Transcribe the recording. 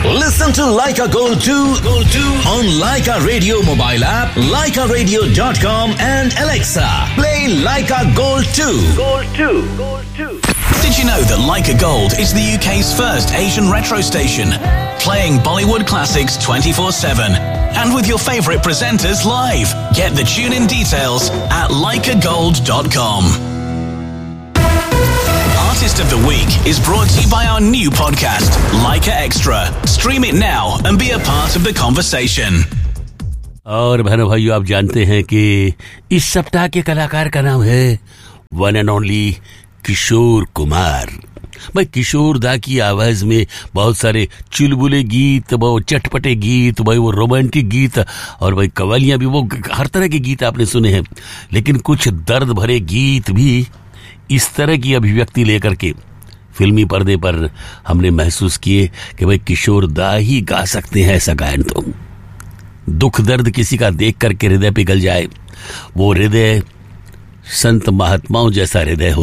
Listen to Leica Gold 2 on Leica Radio mobile app, leicaradio.com and Alexa. Play Leica Gold 2. Did you know that Leica Gold is the UK's first Asian retro station, playing Bollywood classics 24/7 and with your favourite presenters live? Get the tune-in details at leicagold.com. Artist of the Week is brought to you by our new podcast, Leica Extra. Stream it now and be a part of the conversation. और बहनों भाइयों, आप जानते हैं कि इस सप्ताह के कलाकार का नाम है one and only Kishore Kumar. भाई, किशोर दा की आवाज में बहुत सारे चुलबुले गीत, बहुत चटपटे गीत, भाई वो रोमांटिक गीत और भाई कवालियां भी, वो हर तरह के गीत आपने सुने हैं। लेकिन कुछ दर्द भरे गीत भी इस तरह की अभिव्यक्ति लेकर के फिल्मी पर्दे पर हमने महसूस किए कि भाई किशोर दा ही गा सकते हैं ऐसा गायन। तो दुख दर्द किसी का देख करके हृदय पिघल जाए, वो हृदय संत महात्माओं जैसा हृदय हो।